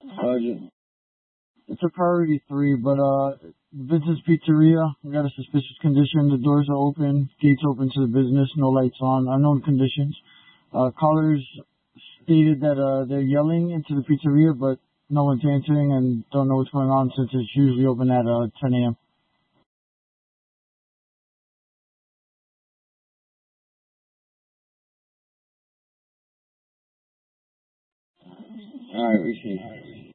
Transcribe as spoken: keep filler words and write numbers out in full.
Uh, ju- it's a priority three, but uh, Vincent's Pizzeria. We got a suspicious condition. The doors are open, gates open to the business, no lights on, unknown conditions. Uh, callers stated that uh, they're yelling into the pizzeria, but no one's answering and don't know what's going on since it's usually open at uh, ten a m. All right, we see.